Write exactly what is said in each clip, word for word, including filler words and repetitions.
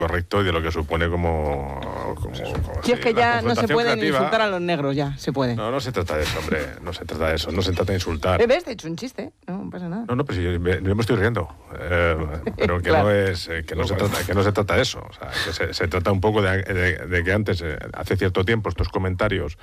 correcto y de lo que supone como... como, como si es que ya no se puede creativa. insultar a los negros, ya se puede. No, no se trata de eso, hombre, no se trata de eso, no se trata de insultar. ¿Ves? Te he hecho un chiste, no, no pasa nada. No, no, pero si yo me, yo me estoy riendo, eh, pero que, claro. no es, eh, que, no se trata, que no se trata de eso, o sea, que se, se trata un poco de, de, de que antes, eh, hace cierto tiempo, estos comentarios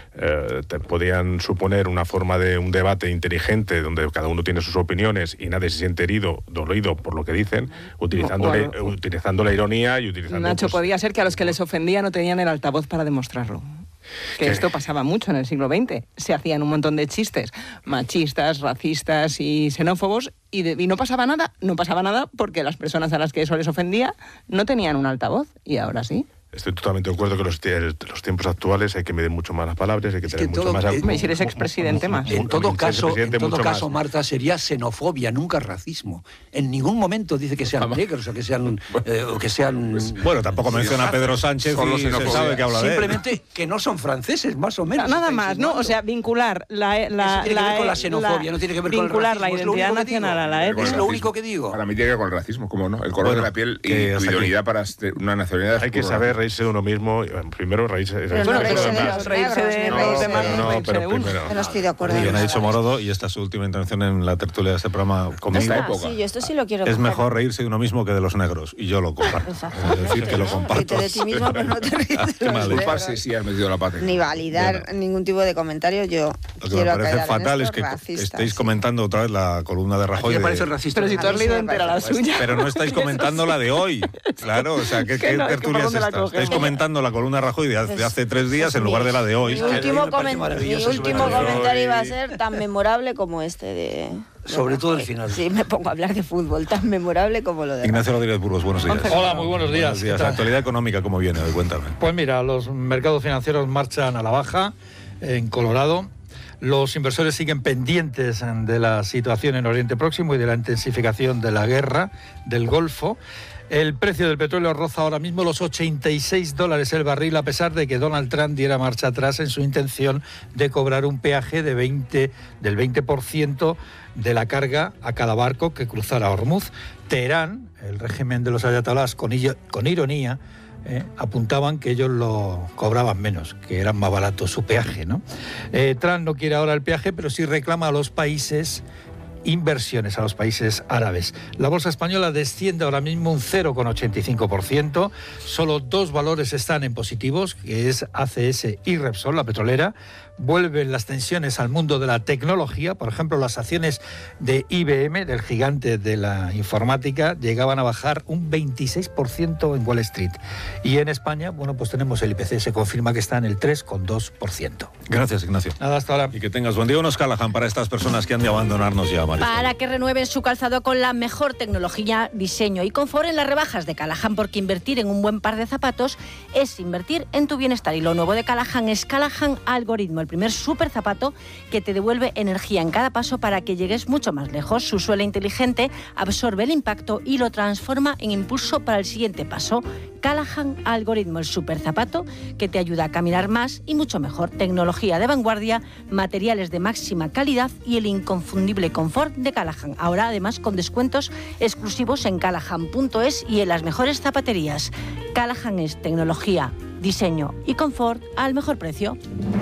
eh, te podían suponer una forma de un debate inteligente donde cada uno tiene sus opiniones y nadie se siente herido, dolido por lo que dicen, utilizando, no, bueno. la, utilizando la ironía y utilizando... Nacho, pues, podía ser que a los que les ofendía no tenían el altavoz para demostrarlo. Que ¿Qué? Esto pasaba mucho en el siglo veinte. Se hacían un montón de chistes machistas, racistas y xenófobos y, de, y no pasaba nada. No pasaba nada porque las personas a las que eso les ofendía no tenían un altavoz y ahora sí. Estoy totalmente de acuerdo que los, los tiempos actuales hay que medir mucho más las palabras, hay que es tener que mucho todo, más... Eh, me si eres expresidente más. En todo caso, en todo caso Marta, sería xenofobia, nunca racismo. En ningún momento dice que sean negros o que sean... Eh, o que sean bueno, tampoco menciona a Pedro Sánchez y se sabe que habla de él. Simplemente que no son franceses, más o menos. Nada más, ¿no? O sea, vincular la... la Eso tiene la, que ver con la xenofobia, la, no tiene que ver vincular con el racismo. la identidad nacional a la étnica. Es lo único que digo. Para mí tiene que ver con el racismo, ¿cómo no? El color bueno, de la piel y tu idoneidad para una nacionalidad... Hay que saber reírse de uno mismo. Primero reírse, pero reírse, no reírse de los reírse de los demás, no, no, pero primero. No estoy de acuerdo. Bien ha dicho Morodo, y esta es su última intervención en la tertulia de este programa conmigo. Ah, sí, yo esto sí lo quiero es compartir. Mejor reírse de uno mismo que de los negros, y yo lo comparto. Es decir, que lo comparto. De ti mismo, pero no te ríes de los negros. Sí, sí, has metido la pata. Ni validar bueno. ningún tipo de comentario, yo lo que quiero me parece fatal es que racista, estéis sí. comentando otra vez la columna de Rajoy. Me parece de... racista. Pero si tú has leído entera la suya. Pero no estáis comentando la de hoy. Claro, o sea, ¿qué, es que ¿qué no, tertulia es, que es esta? Estáis comentando la columna de Rajoy de hace, de hace tres días en lugar de la de hoy. Mi último, coment mi último comentario iba a ser tan memorable como este de... Sobre todo el final. Sí, me pongo a hablar de fútbol, tan memorable como lo de... Ignacio Rodríguez Burgos, buenos días. Hola, muy buenos días. Buenos días. La actualidad económica, ¿cómo viene hoy? Cuéntame. Pues mira, los mercados financieros marchan a la baja en Colorado. Los inversores siguen pendientes de la situación en Oriente Próximo y de la intensificación de la guerra del Golfo. El precio del petróleo roza ahora mismo los ochenta y seis dólares el barril, a pesar de que Donald Trump diera marcha atrás en su intención de cobrar un peaje de veinte, del veinte por ciento de la carga a cada barco que cruzara Hormuz. Teherán, el régimen de los ayatolás, con, con ironía, eh, apuntaban que ellos lo cobraban menos, que eran más baratos su peaje, ¿no? Eh, Trump no quiere ahora el peaje, pero sí reclama a los países inversiones, a los países árabes. La bolsa española desciende ahora mismo un cero coma ochenta y cinco por ciento. Solo dos valores están en positivos, que es A C S y Repsol, la petrolera. Vuelven las tensiones al mundo de la tecnología. Por ejemplo, las acciones de I B M, del gigante de la informática, llegaban a bajar un veintiséis por ciento en Wall Street. Y en España, bueno, pues tenemos el I P C, se confirma que está en el tres coma dos por ciento. Gracias, Ignacio. Nada, hasta ahora. Y que tengas buen día. Unos Callahan para estas personas que han de abandonarnos ya, Marisol. Para que renueven su calzado con la mejor tecnología, diseño y confort en las rebajas de Callahan, porque invertir en un buen par de zapatos es invertir en tu bienestar. Y lo nuevo de Callahan es Callahan Algoritmo, el primer super zapato que te devuelve energía en cada paso para que llegues mucho más lejos. Su suela inteligente absorbe el impacto y lo transforma en impulso para el siguiente paso. Callahan Algoritmo, el super zapato que te ayuda a caminar más y mucho mejor. Tecnología de vanguardia, materiales de máxima calidad y el inconfundible confort de Callahan. Ahora además con descuentos exclusivos en callahan punto es y en las mejores zapaterías. Callahan es tecnología, diseño y confort al mejor precio.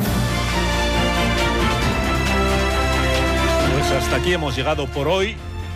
Pues hasta aquí hemos llegado por hoy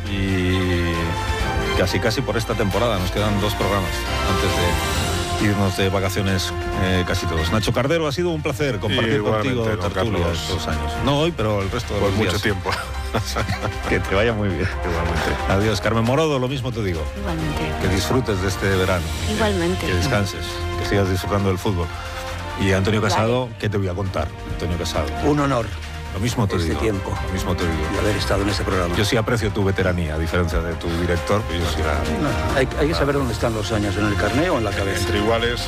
y casi casi por esta temporada. Nos quedan dos programas antes de irnos de vacaciones eh, casi todos. Nacho Cardero, ha sido un placer compartir contigo tertulia estos años. No hoy, pero el resto de por los mucho días. tiempo. Que te vaya muy bien. Igualmente. Adiós, Carmen Morodo, lo mismo te digo. Igualmente. Que disfrutes de este verano. Igualmente. Que descanses, que sigas disfrutando del fútbol. Y Antonio Casado, ¿qué te voy a contar? Antonio Casado. Un honor. Lo mismo te este digo. tiempo. Lo mismo te digo. Y haber estado en este programa. Yo sí aprecio tu veteranía, a diferencia de tu director, que yo sí era... No, hay, hay que saber dónde están los años, en el carné o en la cabeza. Entre iguales.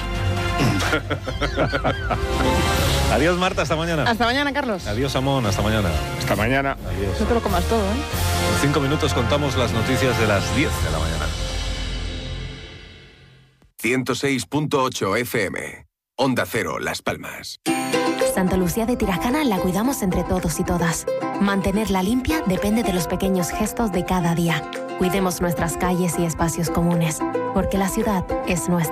Adiós, Marta, hasta mañana. Hasta mañana, Carlos. Adiós, Amón, hasta mañana. Hasta mañana. Adiós. No te lo comas todo, ¿eh? En cinco minutos contamos las noticias de las diez de la mañana. ciento seis punto ocho F M. Onda Cero, Las Palmas. Santa Lucía de Tirajana la cuidamos entre todos y todas. Mantenerla limpia depende de los pequeños gestos de cada día. Cuidemos nuestras calles y espacios comunes, porque la ciudad es nuestra.